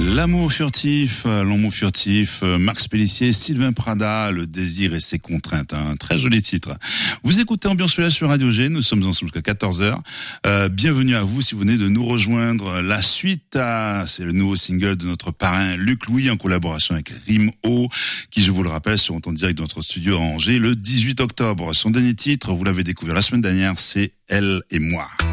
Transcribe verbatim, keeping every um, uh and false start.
L'amour furtif, l'amour furtif, Max Pélissier, Sylvain Prada, Le désir et ses contraintes, un très joli titre. Vous écoutez Ambiance Soleil sur Radio G, nous sommes ensemble jusqu'à quatorze heures. Euh, bienvenue à vous si vous venez de nous rejoindre. La suite à, c'est le nouveau single de notre parrain Luc Louis en collaboration avec Rim O, qui, je vous le rappelle, seront en direct de notre studio à Angers le dix-huit octobre. Son dernier titre, vous l'avez découvert la semaine dernière, c'est Elle et moi.